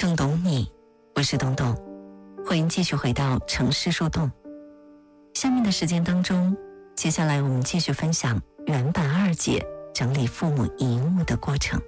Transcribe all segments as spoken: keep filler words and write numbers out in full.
更懂你，我是董董，欢迎继续回到城市树洞。下面的时间当中，接下来我们继续分享原版二姐整理父母遗物的过程。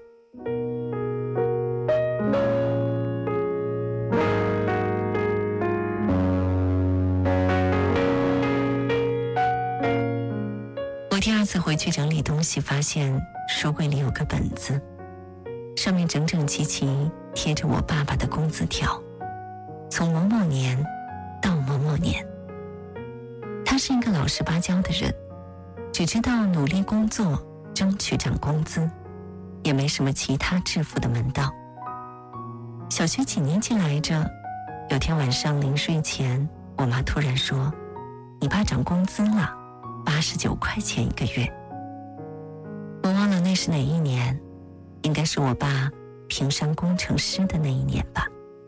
我第二次回去整理东西，发现书柜里有个本子，上面整整齐齐贴着我爸爸的工资条，从某某年到某某年。他是一个老实巴交的人，只知道努力工作争取涨工资，也没什么其他致富的门道。小学几年级来着，有天晚上临睡前，我妈突然说，你爸涨工资了，八十九块钱一个月。我忘了那是哪一年，应该是我爸评上工程师的那一年吧。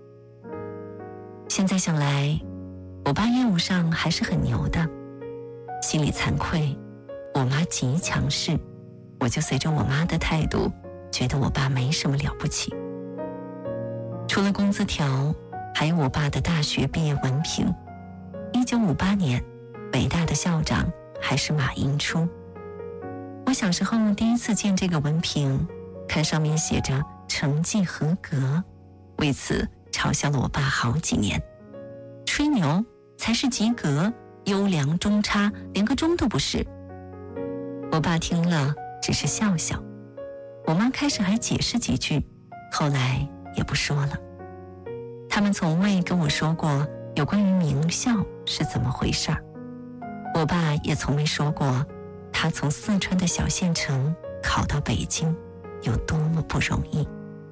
现在想来，我爸业务上还是很牛的，心里惭愧，我妈极强势，我就随着我妈的态度，觉得我爸没什么了不起。除了工资条，还有我爸的大学毕业文凭，一九五八年，北大的校长还是马寅初。我小时候第一次见这个文凭，看上面写着成绩合格，为此嘲笑了我爸好几年。吹牛才是及格，优良中差连个中都不是。我爸听了只是笑笑，我妈开始还解释几句，后来也不说了。他们从未跟我说过有关于名校是怎么回事儿，我爸也从没说过他从四川的小县城考到北京有多么不容易。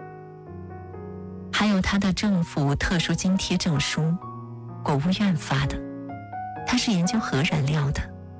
还有他的政府特殊津贴证书，国务院发的，他是研究核燃料的，